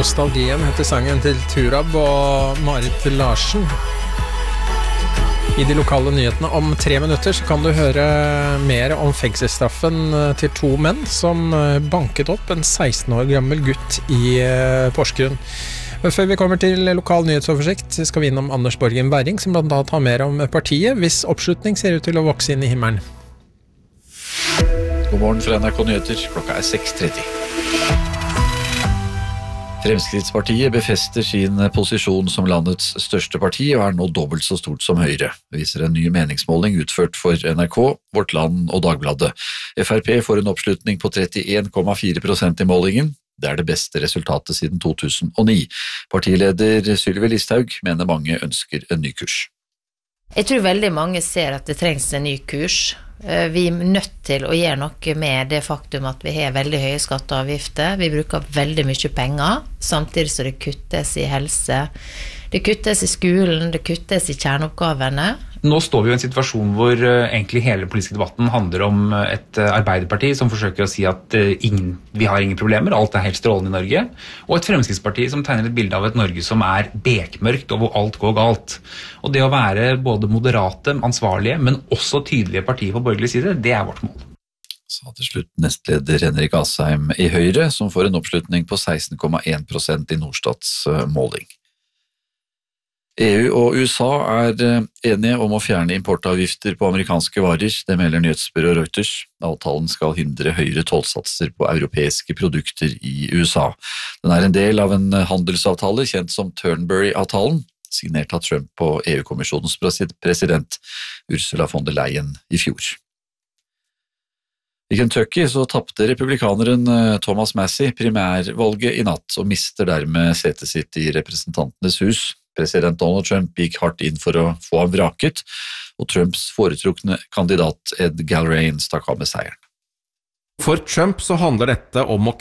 Nostalgien heter sangen til Turab og Marit Larsen. I de lokale nyhetene om 3 minutter så kan du høre mer om fengselsstraffen til 2 menn som banket opp en 16 år gammel gutt i Porsgrunn. Men før vi kommer til lokal nyhetsoversikt skal vi innom Anders Borgen Werring, som blant annet har mer om partiet, hvis oppslutning ser ut til å vokse inn i himmelen. God morgen fra NRK Nyheter, klokka 6:30. Fremskrittspartiet befester sin posisjon som landets største parti og nå dobbelt så stort som Høyre, viser en ny meningsmåling utført for NRK, Vårt Land og Dagbladet. FrP får en oppslutning på 31,4% i målingen. Det det beste resultatet siden 2009. Partileder Sylvi Listhaug mener mange ønsker en ny kurs. Jeg tror veldig mange ser at det trengs en ny kurs. Vi nødt til å gjøre noe med det faktum at vi har veldig høye skatter og avgifter. Vi bruker veldig mye penger, samtidig som det kuttes i helse. Det kuttes i skolen, det kuttes i kjerneoppgavene. Nå står vi i en situasjon hvor egentlig hele politiske debatten handler om et Arbeiderparti som forsøker å si at vi har ingen problemer, alt helt strålende i Norge, og et Fremskrittsparti som tegner et bilde av et Norge som bekmørkt og hvor alt går galt. Og det å være både moderate, ansvarlige, men også tydelige partier på borgerlig side, det vårt mål. Sa til slutt nestleder Henrik Asheim i Høyre, som får en oppslutning på 16,1% i Norstats måling. EU og USA enige om å fjerne importavgifter på amerikanske varer, det melder nyhetsbyrå Reuters. Avtalen skal hindre høyere tollsatser på europeiske produkter i USA. Den en del av en handelsavtale kjent som Turnberry-avtalen, signert av Trump og EU-kommisjonens president Ursula von der Leyen i fjor. I Kentucky så tappte republikaneren Thomas Massie primærvalget i natt og mister dermed setet sitt i representantenes hus. President Donald Trump gikk hardt inn for å få ham vraket, og Trumps foretrukne kandidat Ed Galbraith stakk av med seieren. For Trump så handler dette om å